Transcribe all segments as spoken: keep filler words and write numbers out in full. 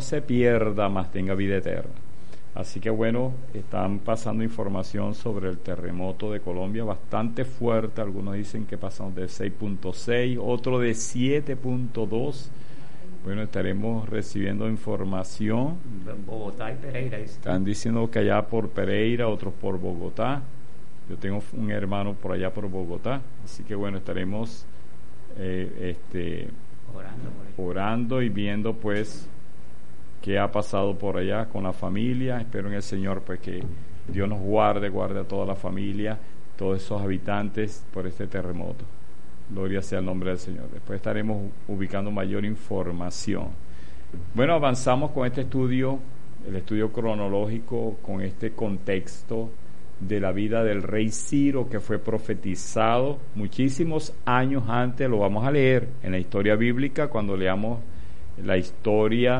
se pierda, mas tenga vida eterna. Así que bueno, están pasando información sobre el terremoto de Colombia, bastante fuerte. Algunos dicen que pasaron de seis punto seis, otro de siete punto dos. Bueno, estaremos recibiendo información. Bogotá y Pereira. Están diciendo que allá por Pereira, otros por Bogotá. Yo tengo un hermano por allá por Bogotá. Así que bueno, estaremos eh, este, orando, por orando y viendo pues qué ha pasado por allá con la familia. Espero en el Señor pues que Dios nos guarde, guarde a toda la familia, todos esos habitantes por este terremoto. Gloria sea el nombre del Señor. Después estaremos ubicando mayor información. Bueno, avanzamos con este estudio, el estudio cronológico, con este contexto de la vida del rey Ciro, que fue profetizado muchísimos años antes. Lo vamos a leer en la historia bíblica cuando leamos la historia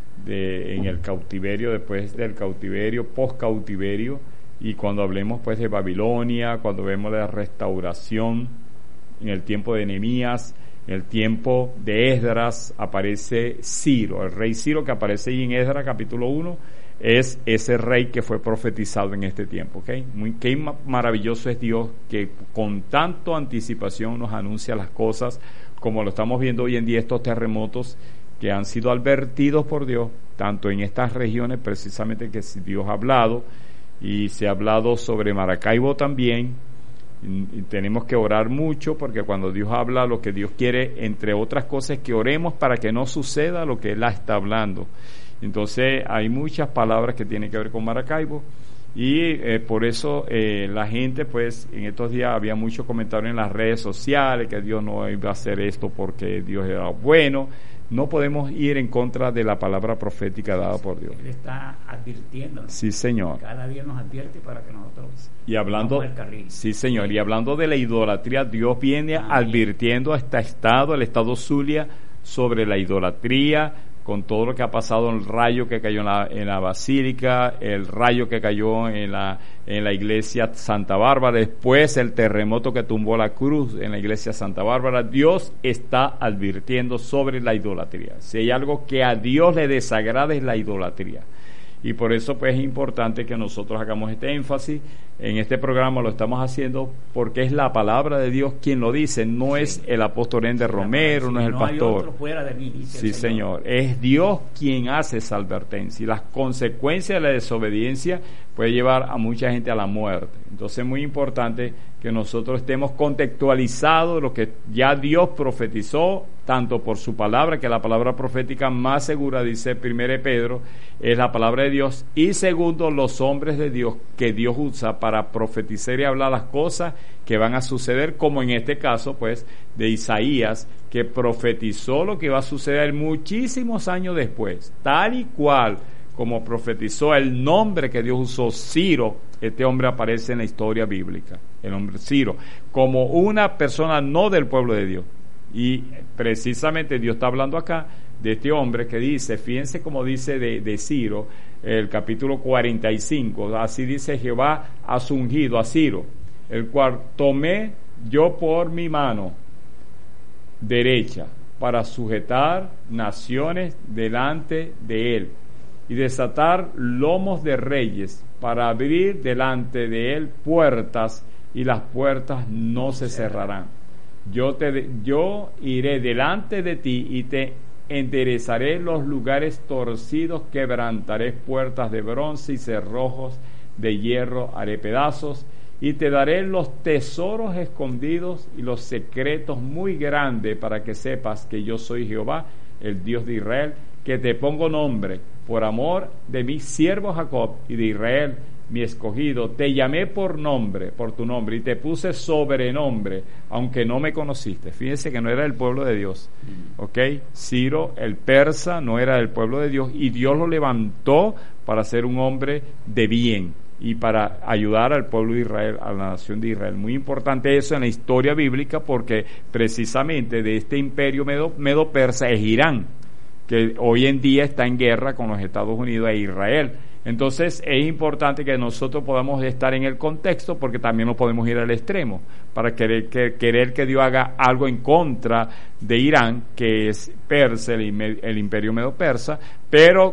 de en el cautiverio, después del cautiverio, post cautiverio, y cuando hablemos pues de Babilonia, cuando vemos la restauración en el tiempo de Nehemías, en el tiempo de Esdras, aparece Ciro, el rey Ciro que aparece ahí en Esdras capítulo uno, es ese rey que fue profetizado en este tiempo, ¿ok? Muy, qué maravilloso es Dios que con tanto anticipación nos anuncia las cosas, como lo estamos viendo hoy en día, estos terremotos que han sido advertidos por Dios, tanto en estas regiones precisamente que Dios ha hablado, y se ha hablado sobre Maracaibo también, y, y tenemos que orar mucho, porque cuando Dios habla, lo que Dios quiere, entre otras cosas, es que oremos para que no suceda lo que Él está hablando. Entonces hay muchas palabras que tienen que ver con Maracaibo, y eh, por eso eh, la gente, pues en estos días había muchos comentarios en las redes sociales que Dios no iba a hacer esto porque Dios era bueno. No podemos ir en contra de la palabra profética dada por Dios. Él está advirtiendo. Sí, Señor. Cada día nos advierte para que nosotros y hablando, vamos al carril. Sí, Señor. Y hablando de la idolatría, Dios viene Amén. advirtiendo a este estado, el estado Zulia, sobre la idolatría, con todo lo que ha pasado, el rayo que cayó en la, en la basílica, el rayo que cayó en la, en la iglesia Santa Bárbara, después el terremoto que tumbó la cruz en la iglesia Santa Bárbara. Dios está advirtiendo sobre la idolatría. Si hay algo que a Dios le desagrada es la idolatría. Y por eso pues es importante que nosotros hagamos este énfasis. En este programa lo estamos haciendo porque es la palabra de Dios quien lo dice, no sí. es el apóstol Ender Romero, sí, no es el no pastor. Hay otro fuera de mí, dice sí, el Señor. Señor, es Dios quien hace esa advertencia, y las consecuencias de la desobediencia puede llevar a mucha gente a la muerte. Entonces es muy importante que nosotros estemos contextualizados de lo que ya Dios profetizó, tanto por su palabra, que la palabra profética más segura, dice primero Pedro, es la palabra de Dios, y segundo, los hombres de Dios que Dios usa para profetizar y hablar las cosas que van a suceder, como en este caso pues de Isaías, que profetizó lo que va a suceder muchísimos años después, tal y cual como profetizó el nombre que Dios usó, Ciro. Este hombre aparece en la historia bíblica, el hombre Ciro, como una persona no del pueblo de Dios. Y precisamente Dios está hablando acá de este hombre que dice, fíjense como dice de, de Ciro, el capítulo cuarenta y cinco, así dice Jehová a su ungido, a Ciro, el cual tomé yo por mi mano derecha para sujetar naciones delante de él y desatar lomos de reyes, para abrir delante de él puertas, y las puertas no se cerrarán. Yo te yo iré delante de ti y te enderezaré los lugares torcidos, quebrantaré puertas de bronce y cerrojos de hierro haré pedazos, y te daré los tesoros escondidos y los secretos muy grandes, para que sepas que yo soy Jehová, el Dios de Israel, que te pongo nombre por amor de mi siervo Jacob y de Israel, mi escogido. Te llamé por nombre, por tu nombre, y te puse sobrenombre, aunque no me conociste. Fíjense que no era del pueblo de Dios, ¿ok? Ciro, el persa, no era del pueblo de Dios, y Dios lo levantó para ser un hombre de bien y para ayudar al pueblo de Israel, a la nación de Israel. Muy importante eso en la historia bíblica, porque precisamente de este imperio medo, medo persa es Irán, que hoy en día está en guerra con los Estados Unidos e Israel. Entonces es importante que nosotros podamos estar en el contexto, porque también no podemos ir al extremo para querer que, querer que Dios haga algo en contra de Irán, que es persa, el, el imperio medo persa, pero